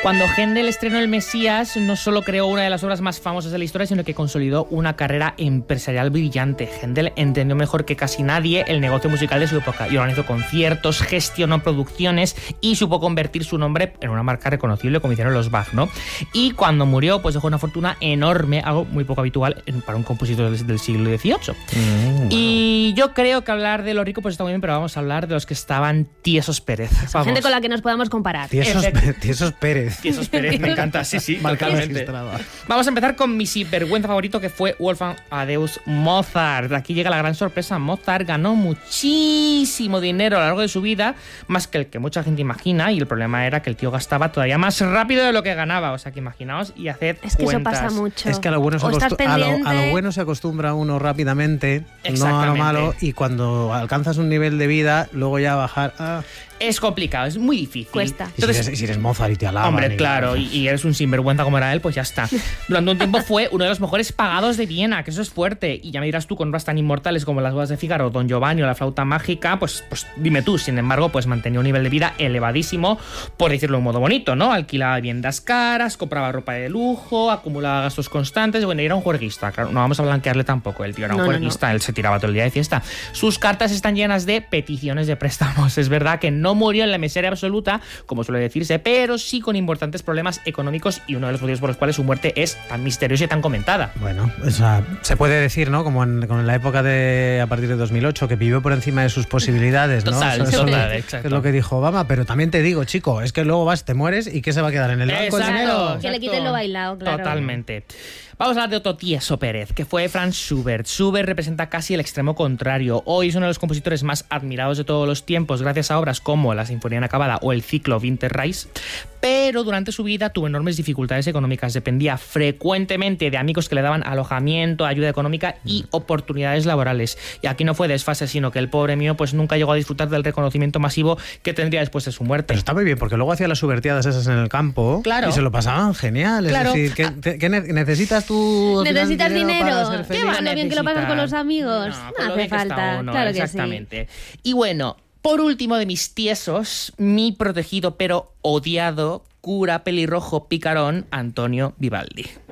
Cuando Händel estrenó El Mesías, no solo creó una de las obras más famosas de la historia, sino que consolidó una carrera empresarial brillante. Händel entendió mejor que casi nadie el negocio musical de su época y organizó conciertos, gestionó producciones y supo convertir su nombre en una marca reconocible, como hicieron los Bach, ¿no? Y cuando murió, pues dejó una fortuna enorme, algo muy poco habitual para un compositor del siglo XVIII. Y yo creo que hablar de lo rico pues está muy bien, pero vamos a hablar de los que estaban tiesos Pérez. Vamos. Gente con la que nos podamos comparar. Tiesos Pérez. Tiesos Pérez, me encanta, sí, totalmente. Vamos a empezar con mi sinvergüenza favorito, que fue Wolfgang Amadeus Mozart. Aquí llega la gran sorpresa. Mozart ganó muchísimo dinero a lo largo de su vida, más que el que mucha gente imagina, y el problema era que el tío gastaba todavía más rápido de lo que ganaba. O sea, que imaginaos y haced Es que cuentas. eso pasa mucho. Es que a lo bueno se acostumbra uno rápidamente, no a lo malo, y cuando alcanzas un nivel de vida, luego ya bajar... Es complicado, es muy difícil. Cuesta. Entonces, si eres Mozart y te alaban... Hombre, claro, y eres un sinvergüenza como era él, pues ya está. Durante un tiempo fue uno de los mejores pagados de Viena, que eso es fuerte. Y ya me dirás tú, con obras tan inmortales como Las bodas de Fígaro, Don Giovanni o La flauta mágica, pues dime tú. Sin embargo, pues mantenía un nivel de vida elevadísimo, por decirlo de un modo bonito, ¿no? Alquilaba viviendas caras, compraba ropa de lujo, acumulaba gastos constantes. Bueno, era un juerguista, claro, no vamos a blanquearle tampoco. El tío era un juerguista, él se tiraba todo el día de fiesta. Sus cartas están llenas de peticiones de préstamos. Es verdad que no murió en la miseria absoluta, como suele decirse, pero sí con importantes problemas económicos, y uno de los motivos por los cuales su muerte es tan misteriosa y tan comentada. Bueno, o sea, se puede decir, ¿no? Como en la época de a partir de 2008, que vivió por encima de sus posibilidades, ¿no? Total, exacto. Es lo que dijo Obama, pero también te digo, chico, es que luego te mueres y ¿qué se va a quedar en el banco el dinero? Que le quiten lo bailado, claro. Totalmente. Vamos a hablar de otro tieso Pérez, que fue Franz Schubert. Schubert representa casi el extremo contrario. Hoy es uno de los compositores más admirados de todos los tiempos, gracias a obras como La Sinfonía Inacabada o el ciclo Winterreise, pero durante su vida tuvo enormes dificultades económicas. Dependía frecuentemente de amigos que le daban alojamiento, ayuda económica y oportunidades laborales. Y aquí no fue desfase, sino que el pobre mío pues nunca llegó a disfrutar del reconocimiento masivo que tendría después de su muerte. Pero está muy bien, porque luego hacía las subvertidas esas en el campo, claro, y se lo pasaban genial. Claro. Es decir, ¿qué necesitas tú? ¿Necesitas dinero? Para ser feliz? ¿Qué va? ¿Lo bien que lo pasas con los amigos? No hace falta. Uno, claro exactamente. Que sí. Y bueno, por último de mis tiesos, mi protegido pero odiado cura pelirrojo picarón, Antonio Vivaldi.